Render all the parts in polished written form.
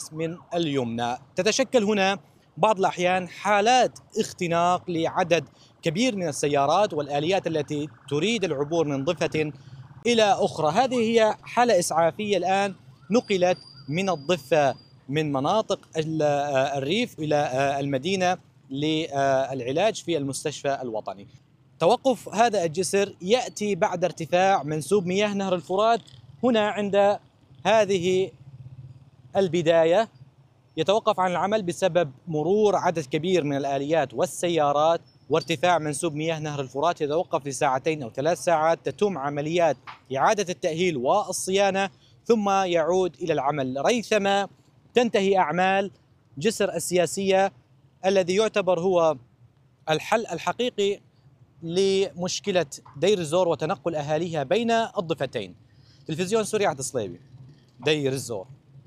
الراس من اليمنى. تتشكل هنا بعض الأحيان حالات اختناق لعدد كبير من السيارات والآليات التي تريد العبور من ضفة إلى أخرى. هذه هي حالة إسعافية الآن نقلت من الضفة من مناطق الريف إلى المدينة للعلاج في المستشفى الوطني. توقف هذا الجسر يأتي بعد ارتفاع منسوب مياه نهر الفرات. هنا عند هذه البداية يتوقف عن العمل بسبب مرور عدد كبير من الآليات والسيارات وارتفاع منسوب مياه نهر الفرات. يتوقف لساعتين أو 3 ساعات، تتم عمليات إعادة التأهيل والصيانة ثم يعود إلى العمل ريثما تنتهي أعمال جسر السياسية الذي يعتبر هو الحل الحقيقي لمشكلة دير الزور وتنقل أهاليها بين الضفتين. تلفزيون سوريا، عبد الصليبي، دير الزور.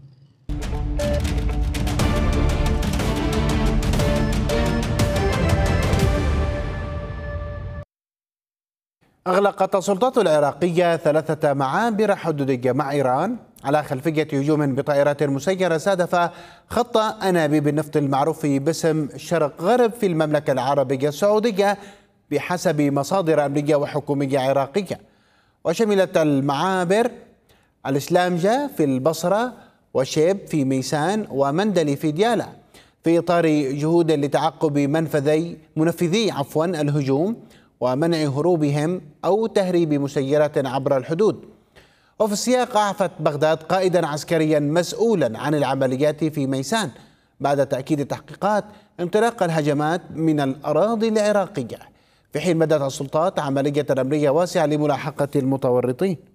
أغلقت السلطات العراقية 3 معابر حدودية مع إيران على خلفية هجوم بطائرات مسيرة استهدف خط أنابيب النفط المعروف باسم شرق غرب في المملكة العربية السعودية بحسب مصادر أمنية وحكومية عراقية. وشملت المعابر الإسلامجة في البصرة وشيب في ميسان ومندلي في ديالى في إطار جهود لتعقب منفذي الهجوم ومنع هروبهم أو تهريب مسيرات عبر الحدود. وفي السياق أعفت بغداد قائدا عسكريا مسؤولا عن العمليات في ميسان بعد تأكيد التحقيقات انطلاق الهجمات من الأراضي العراقية، في حين بدأت السلطات عملية أمنية واسعة لملاحقة المتورطين.